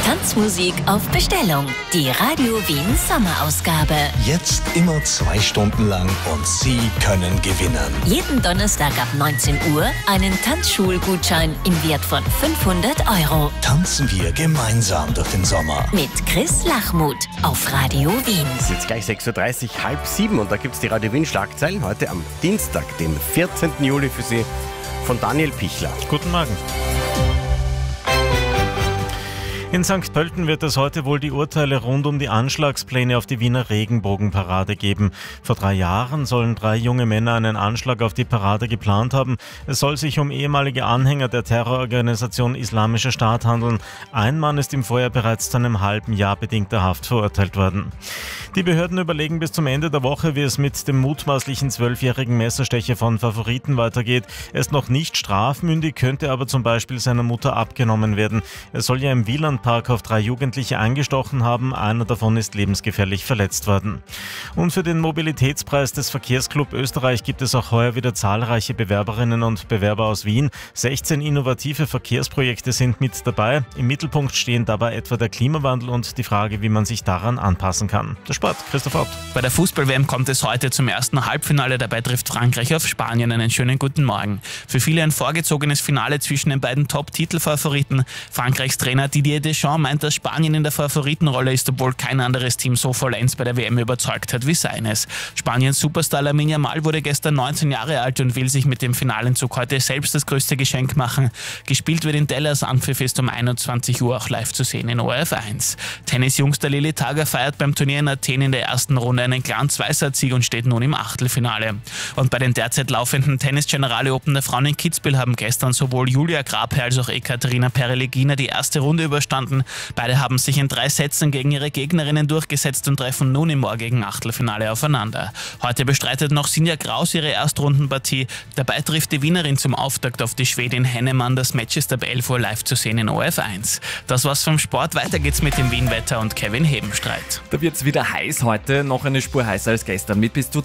Tanzmusik auf Bestellung. Die Radio Wien Sommerausgabe. Jetzt immer 2 Stunden lang und Sie können gewinnen. Jeden Donnerstag ab 19 Uhr einen Tanzschulgutschein im Wert von 500 €. Tanzen wir gemeinsam durch den Sommer. Mit Chris Lachmuth auf Radio Wien. Es ist jetzt gleich 6.30 Uhr, 6:30 und da gibt es die Radio Wien Schlagzeilen heute am Dienstag, den 14. Juli für Sie von Daniel Pichler. Guten Morgen. In St. Pölten wird es heute wohl die Urteile rund um die Anschlagspläne auf die Wiener Regenbogenparade geben. Vor 3 Jahren sollen 3 junge Männer einen Anschlag auf die Parade geplant haben. Es soll sich um ehemalige Anhänger der Terrororganisation Islamischer Staat handeln. Ein Mann ist im Vorjahr bereits zu einem halben Jahr bedingter Haft verurteilt worden. Die Behörden überlegen bis zum Ende der Woche, wie es mit dem mutmaßlichen 12-jährigen Messerstecher von Favoriten weitergeht. Er ist noch nicht strafmündig, könnte aber zum Beispiel seiner Mutter abgenommen werden. Er soll ja im Wielandpark auf 3 Jugendliche eingestochen haben. Einer davon ist lebensgefährlich verletzt worden. Und für den Mobilitätspreis des Verkehrsclub Österreich gibt es auch heuer wieder zahlreiche Bewerberinnen und Bewerber aus Wien. 16 innovative Verkehrsprojekte sind mit dabei. Im Mittelpunkt stehen dabei etwa der Klimawandel und die Frage, wie man sich daran anpassen kann. Der Sport, Christoph Haupt. Bei der Fußball-WM kommt es heute zum ersten Halbfinale. Dabei trifft Frankreich auf Spanien. Einen schönen guten Morgen. Für viele ein vorgezogenes Finale zwischen den beiden Top-Titelfavoriten. Frankreichs Trainer Didier Deschamps meint, dass Spanien in der Favoritenrolle ist, obwohl kein anderes Team so vollends bei der WM überzeugt hat wie seines. Spaniens Superstar Lamine Yamal wurde gestern 19 Jahre alt und will sich mit dem Finalenzug heute selbst das größte Geschenk machen. Gespielt wird in Dallas, Anpfiff ist um 21 Uhr auch live zu sehen in ORF1. Tennisjungster Lili Tager feiert beim Turnier in Athen in der ersten Runde einen klaren 2-Set-Sieg und steht nun im Achtelfinale. Und bei den derzeit laufenden Tennis Generale Open der Frauen in Kitzbühel haben gestern sowohl Julia Grabherr als auch Ekaterina Perelegina die erste Runde überstanden. Beide haben sich in 3 Sätzen gegen ihre Gegnerinnen durchgesetzt und treffen nun im morgigen Achtelfinale aufeinander. Heute bestreitet noch Sinja Kraus ihre Erstrundenpartie. Dabei trifft die Wienerin zum Auftakt auf die Schwedin Hennemann. Das Match ist ab 11 Uhr live zu sehen in ORF1. Das war's vom Sport. Weiter geht's mit dem Wien-Wetter und Kevin Hebenstreit. Da wird's wieder heiß heute, noch eine Spur heißer als gestern mit bis zu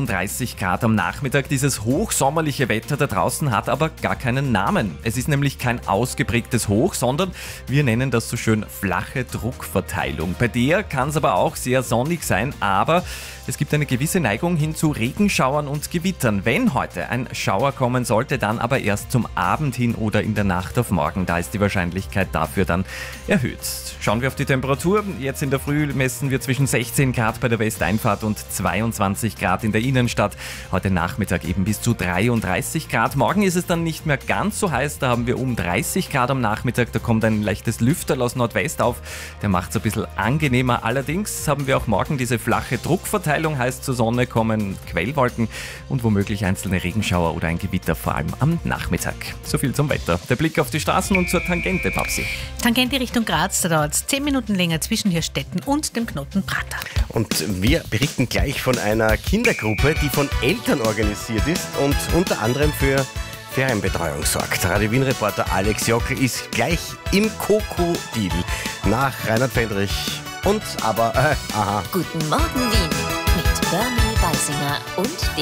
33 Grad am Nachmittag. Dieses hochsommerliche Wetter da draußen hat aber gar keinen Namen. Es ist nämlich kein ausgeprägtes Hoch, sondern wir nennen das so schön flache Druckverteilung. Bei der kann es aber auch sehr sonnig sein, aber es gibt eine gewisse Neigung hin zu Regenschauern und Gewittern. Wenn heute ein Schauer kommen sollte, dann aber erst zum Abend hin oder in der Nacht auf morgen. Da ist die Wahrscheinlichkeit dafür dann erhöht. Schauen wir auf die Temperatur. Jetzt in der Früh messen wir zwischen 16 Grad bei der Westeinfahrt und 22 Grad in der Innenstadt. Heute Nachmittag eben bis zu 33 Grad. Morgen ist es dann nicht mehr ganz so heiß. Da haben wir um 30 Grad am Nachmittag. Da kommt ein leichtes Lüfterl aus Nordwest auf. Der macht es ein bisschen angenehmer. Allerdings haben wir auch morgen diese flache Druckverteilung. Heißt, zur Sonne kommen Quellwolken und womöglich einzelne Regenschauer oder ein Gewitter, vor allem am Nachmittag. So viel zum Wetter. Der Blick auf die Straßen und zur Tangente, Babsi. Tangente Richtung Graz, da dauert es 10 Minuten länger zwischen Hirstetten und dem Knoten Prater. Und wir berichten gleich von einer Kindergruppe, die von Eltern organisiert ist und unter anderem für Ferienbetreuung sorgt. Radio Wien-Reporter Alex Jockel ist gleich im Krokodil nach Reinhard Fendrich und aber, Guten Morgen Wien mit Bernie Beisinger und dem